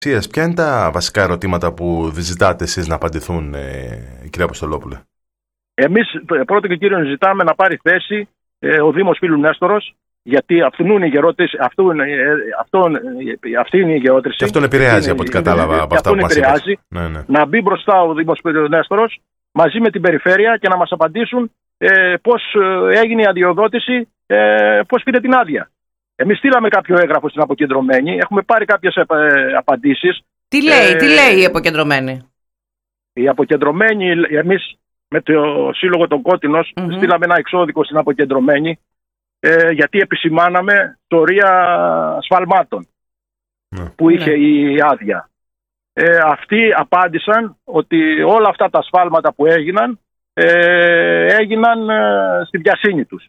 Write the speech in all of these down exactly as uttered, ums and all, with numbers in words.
Ποια είναι τα βασικά ερωτήματα που ζητάτε εσείς να απαντηθούν, ε, κύριε Αποστολόπουλε? Εμείς πρώτο και κύριο ζητάμε να πάρει θέση ε, ο Δήμος Πύλου Νέστορος, γιατί αυτοί είναι οι γερότες, αυτή είναι η γεώτρηση. Και αυτόν επηρεάζει από ό,τι κατάλαβα από αυτά που μας είπατε. Ναι, ναι. Να μπει μπροστά ο Δήμος Πύλου Νέστορος μαζί με την περιφέρεια και να μας απαντήσουν ε, πώς έγινε η αδειοδότηση, ε, πώς πήρε την άδεια. Εμείς στείλαμε κάποιο έγγραφο στην αποκεντρωμένη, έχουμε πάρει κάποιες ε, απαντήσεις. Τι λέει, ε, τι λέει η αποκεντρωμένη? Η αποκεντρωμένη, εμείς με το Σύλλογο των Κότινος mm-hmm. στείλαμε ένα εξώδικο στην αποκεντρωμένη, ε, γιατί επισημάναμε τορία σφαλμάτων mm. που είχε mm. η άδεια. Ε, αυτοί απάντησαν ότι όλα αυτά τα σφάλματα που έγιναν ε, έγιναν ε, στη βιασύνη τους.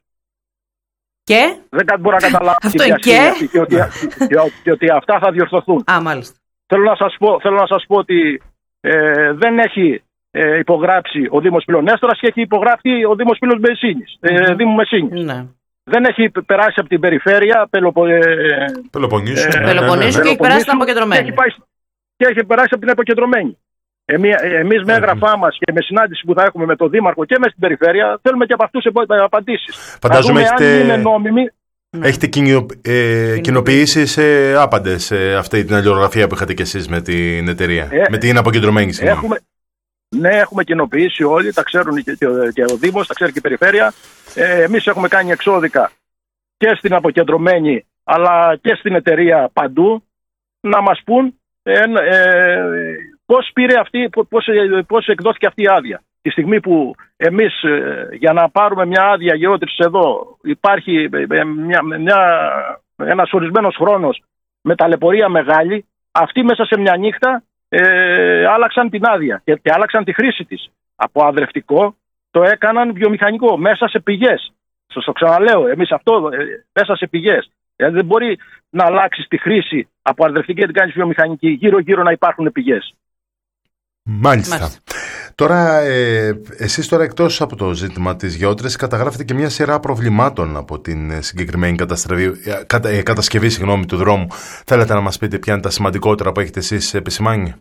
Και? Δεν μπορώ να καταλάβω αυτό είναι και? Αυτή, και, ότι, και, και ότι αυτά θα διορθωθούν. Α, μάλιστα. Θέλω να σας πω, θέλω να σας πω ότι ε, δεν έχει ε, υπογράψει ο Δήμος Πύλου Νέστορας και έχει υπογράψει ο Δήμος Πύλου Μεσίνης, mm-hmm. ε, Δήμου Μεσίνης. Ναι. Δεν έχει περάσει από την περιφέρεια Πελοπο, ε, Πελοποννήσου ε, ναι, ναι, ναι, ναι. και έχει περάσει την αποκεντρωμένη. Και έχει, πάει, και έχει περάσει από την αποκεντρωμένη. Εμεί, εμείς με έγγραφά μας και με συνάντηση που θα έχουμε με τον Δήμαρχο και με στην περιφέρεια, θέλουμε και από αυτούς απαντήσεις. Φαντάζομαι να δούμε έχετε... αν είναι νόμιμοι. Έχετε κοινο... ε, κοινοποιήσει σε άπαντες σε αυτή την αλληλογραφία που είχατε κι εσείς με την εταιρεία, ε, με την αποκεντρωμένη συγγνώμη. Έχουμε, ναι, έχουμε κοινοποιήσει όλοι, τα ξέρουν και, και, και ο Δήμος, τα ξέρει και η περιφέρεια. Ε, εμείς έχουμε κάνει εξώδικα και στην αποκεντρωμένη αλλά και στην εταιρεία παντού να μας πούν ε, ε, πώς πήρε αυτή, πώς, πώς εκδόθηκε αυτή η άδεια. Τη στιγμή που εμείς ε, για να πάρουμε μια άδεια γεώτρησης εδώ υπάρχει ε, μια, μια, ένας ορισμένος χρόνος με ταλαιπωρία μεγάλη, αυτοί μέσα σε μια νύχτα ε, άλλαξαν την άδεια και, και άλλαξαν τη χρήση της. Από αδρευτικό το έκαναν βιομηχανικό μέσα σε πηγές. Σας το ξαναλέω, εμείς αυτό ε, μέσα σε πηγές. Δηλαδή δεν μπορεί να αλλάξεις τη χρήση από αδρευτική και την κάνεις βιομηχανική. Γύρω-γύρω να υπάρχουν πηγές. Μάλιστα. Μάλιστα. Τώρα, ε, εσείς τώρα εκτός από το ζήτημα της γεώτρησης καταγράφετε και μια σειρά προβλημάτων από την συγκεκριμένη κατασκευή, κατα, ε, κατασκευή συγγνώμη, του δρόμου. Θέλετε να μας πείτε ποια είναι τα σημαντικότερα που έχετε εσείς επισημάνει?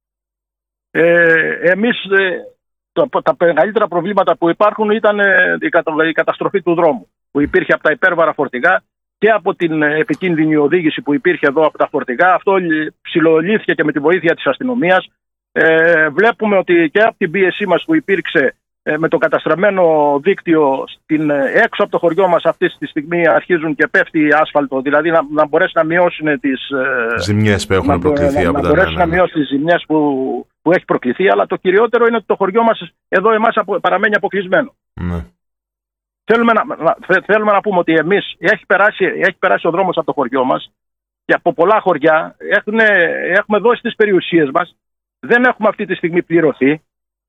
Ε, εμείς ε, το, τα μεγαλύτερα προβλήματα που υπάρχουν ήταν ε, η, κατα, η καταστροφή του δρόμου που υπήρχε από τα υπέρβαρα φορτηγά και από την επικίνδυνη οδήγηση που υπήρχε εδώ από τα φορτηγά. Αυτό ψιλολύθηκε και με τη βοήθεια της αστυνομίας. Ε, βλέπουμε ότι και από την πίεσή μας που υπήρξε ε, με το καταστραμμένο δίκτυο στην, ε, έξω από το χωριό μας αυτή τη στιγμή αρχίζουν και πέφτει άσφαλτο, δηλαδή να, να μπορέσει να μειώσουν τις ε, ζημιές που έχουν να, προκληθεί. Να, από να τα μπορέσει να μειώσει τις ζημιές που, που έχει προκληθεί, αλλά το κυριότερο είναι ότι το χωριό μας εδώ εμάς απο, παραμένει αποκλεισμένο. Ναι. Θέλουμε, να, να, θέλουμε να πούμε ότι εμείς έχει περάσει, έχει περάσει ο δρόμος από το χωριό μας και από πολλά χωριά έχουν, έχουμε δώσει τις περιουσίες μας. Δεν έχουμε αυτή τη στιγμή πληρωθεί.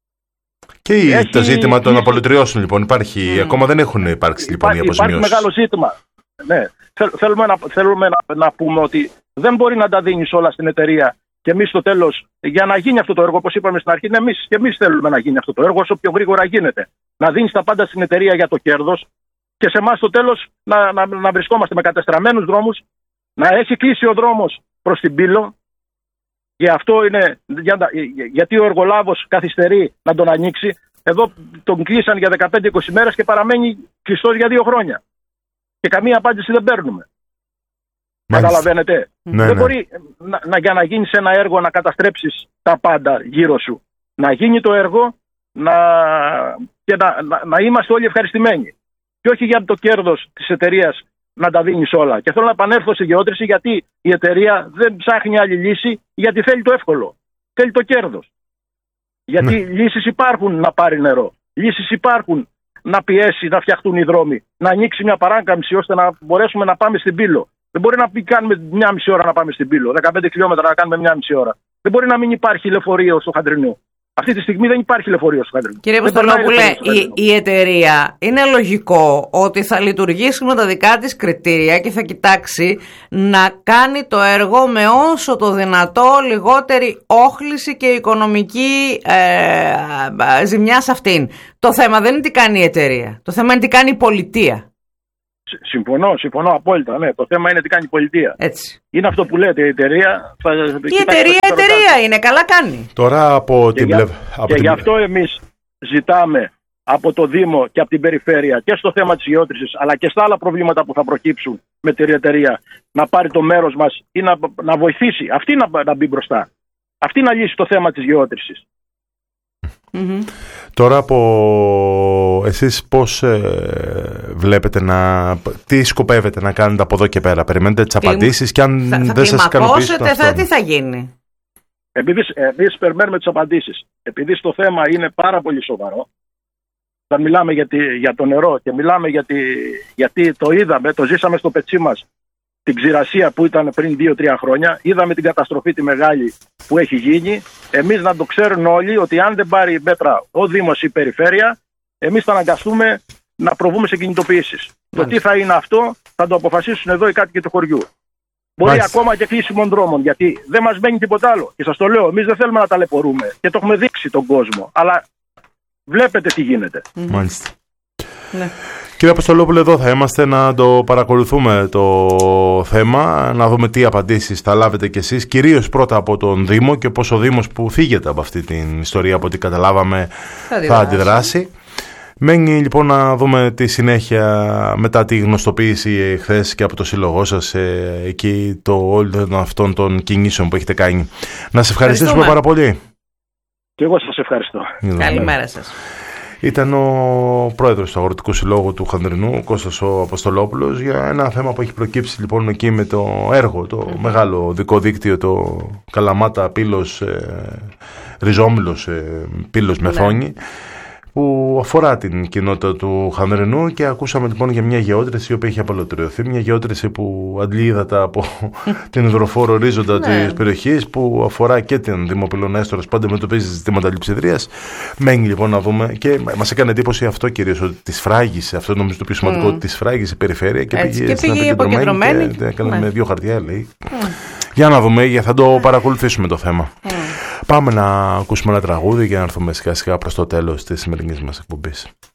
Και έχει... το ζήτημα των απολυτριώσεων λοιπόν υπάρχει, mm. ακόμα δεν έχουν υπάρξει λοιπόν οι αποζημιώσεις. Υπάρχει μεγάλο ζήτημα. Ναι. Θέλουμε, να, θέλουμε να, να πούμε ότι δεν μπορεί να τα δίνεις όλα στην εταιρεία και εμείς στο τέλος για να γίνει αυτό το έργο, όπως είπαμε στην αρχή, ναι, εμείς και εμείς θέλουμε να γίνει αυτό το έργο όσο πιο γρήγορα γίνεται. Να δίνεις τα πάντα στην εταιρεία για το κέρδος και σε εμάς στο τέλος να, να, να βρισκόμαστε με κατεστραμμένους δρόμους, να έχει κλείσει ο δρόμος προς την Πύλο. Και αυτό είναι για, γιατί ο εργολάβος καθυστερεί να τον ανοίξει. Εδώ τον κλείσαν για δεκαπέντε είκοσι μέρες και παραμένει κλειστός για δύο χρόνια. Και καμία απάντηση δεν παίρνουμε. Καταλαβαίνετε. Ναι, δεν ναι. μπορεί να, να, για να γίνεις ένα έργο να καταστρέψεις τα πάντα γύρω σου. Να γίνει το έργο να, και να, να, να είμαστε όλοι ευχαριστημένοι. Και όχι για το κέρδος της εταιρείας να τα δίνεις όλα. Και θέλω να επανέλθω στη γεώτρηση γιατί η εταιρεία δεν ψάχνει άλλη λύση, γιατί θέλει το εύκολο. Θέλει το κέρδος. Γιατί ναι. λύσεις υπάρχουν να πάρει νερό. Λύσεις υπάρχουν να πιέσει, να φτιαχτούν οι δρόμοι. Να ανοίξει μια παράκαμψη ώστε να μπορέσουμε να πάμε στην Πύλο. Δεν μπορεί να κάνουμε μια μισή ώρα να πάμε στην Πύλο. δεκαπέντε χιλιόμετρα να κάνουμε μια μισή ώρα. Δεν μπορεί να μην υπάρχει λεωφορείο στο Χαντρινού. Αυτή τη στιγμή δεν υπάρχει λεωφορείο στο Χαντρινού. Κύριε Αποστολόπουλε, η, η εταιρεία είναι λογικό ότι θα λειτουργήσει με τα δικά της κριτήρια και θα κοιτάξει να κάνει το έργο με όσο το δυνατό λιγότερη όχληση και οικονομική ε, ζημιά σε αυτήν. Το θέμα δεν είναι τι κάνει η εταιρεία. Το θέμα είναι τι κάνει η πολιτεία. Συμφωνώ, συμφωνώ απόλυτα. Ναι. Το θέμα είναι τι κάνει η πολιτεία. Έτσι. Είναι αυτό που λέτε, η εταιρεία. Θα, η εταιρεία, η εταιρεία είναι, καλά κάνει. Τώρα από την πλευρά. Και, και την... γι' αυτό εμείς ζητάμε από το Δήμο και από την Περιφέρεια και στο θέμα της γεώτρησης, αλλά και στα άλλα προβλήματα που θα προκύψουν με την εταιρεία, να πάρει το μέρος μας ή να, να βοηθήσει. Αυτή να, να μπει μπροστά. Αυτή να λύσει το θέμα της γεώτρησης. Mm-hmm. Τώρα από εσείς πώς ε, βλέπετε να... Τι σκοπεύετε να κάνετε από εδώ και πέρα? Περιμένετε τις απαντήσεις και αν θα, θα δεν σας ικανοποιήσουν θα, τι θα γίνει? Επειδή εμείς περιμένουμε τις απαντήσεις. Επειδή το θέμα είναι πάρα πολύ σοβαρό. Όταν μιλάμε για, τη, για το νερό και μιλάμε για τη, γιατί το είδαμε, το ζήσαμε στο πετσί μας, την ξηρασία που ήταν πριν δύο τρία χρόνια, είδαμε την καταστροφή τη μεγάλη που έχει γίνει. Εμείς να το ξέρουν όλοι ότι αν δεν πάρει μέτρα ο Δήμος ή η Περιφέρεια, εμείς θα αναγκαστούμε να προβούμε σε κινητοποιήσεις. Το τι θα είναι αυτό θα το αποφασίσουν εδώ οι κάτοικοι του χωριού. Μπορεί Μάλιστα. ακόμα και κλείσιμων δρόμων, γιατί δεν μας μένει τίποτα άλλο. Και σας το λέω, εμείς δεν θέλουμε να ταλαιπωρούμε και το έχουμε δείξει τον κόσμο. Αλλά βλέπετε τι γίνεται. Μάλιστα. Ναι. Κύριε Αποστολόπουλε, εδώ θα είμαστε να το παρακολουθούμε το θέμα, να δούμε τι απαντήσεις θα λάβετε κι εσείς, κυρίως πρώτα από τον Δήμο και πώς ο Δήμος που θίγεται από αυτή την ιστορία, από ό,τι καταλάβαμε, θα αντιδράσει. Θα αντιδράσει. Μένει λοιπόν να δούμε τη συνέχεια μετά τη γνωστοποίηση χθες και από το σύλλογό σας ε, εκεί το όλων αυτών των κινήσεων που έχετε κάνει. Να σε ευχαριστήσουμε πάρα πολύ. Και εγώ σας ευχαριστώ. Καλημέρα σας. Ήταν ο πρόεδρος του Αγροτικού Συλλόγου του Χανδρινού, ο Κώστας ο Αποστολόπουλος, για ένα θέμα που έχει προκύψει λοιπόν εκεί με το έργο, το mm. μεγάλο δικό δίκτυο, το Καλαμάτα Πύλος, ε, Ριζόμυλος, ε, Πύλος Μεθόνη, που αφορά την κοινότητα του Χανδρινού, και ακούσαμε λοιπόν για μια γεώτρηση η οποία έχει απολωτριωθεί, μια γεώτρηση που αντλεί ύδατα από την υδροφόρο ορίζοντα της περιοχής, που αφορά και την Δημοπυλονέστορας που αντιμετωπίζει ζητήματα λειψιδρίας. Μένει λοιπόν να δούμε, και μας έκανε εντύπωση αυτό κυρίως, ότι τη σφράγισε, αυτό νομίζω το πιο σημαντικό, ότι τη σφράγισε η περιφέρεια και Έτσι, πήγε και στην αποκεντρωμένη και έκανε ναι. με δύο χαρτιά, λέει. Mm. Για να δούμε, θα το παρακολουθήσουμε το θέμα. Mm. Πάμε να ακούσουμε ένα τραγούδι για να έρθουμε σιγά σιγά προς το τέλος της σημερινής μας εκπομπής.